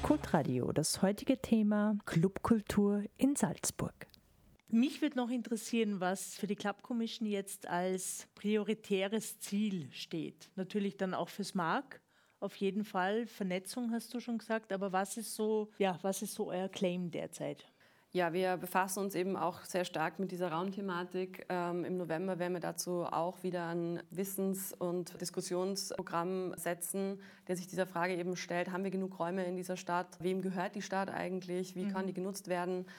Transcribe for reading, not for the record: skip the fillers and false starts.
Kultradio, das heutige Thema Clubkultur in Salzburg. Mich würde noch interessieren, was für die Club Commission jetzt als prioritäres Ziel steht. Natürlich dann auch fürs MAG, auf jeden Fall. Vernetzung hast du schon gesagt, aber was ist so euer Claim derzeit? Ja, wir befassen uns eben auch sehr stark mit dieser Raumthematik. Im November werden wir dazu auch wieder ein Wissens- und Diskussionsprogramm setzen, der sich dieser Frage eben stellt, haben wir genug Räume in dieser Stadt? Wem gehört die Stadt eigentlich? Wie kann die genutzt werden?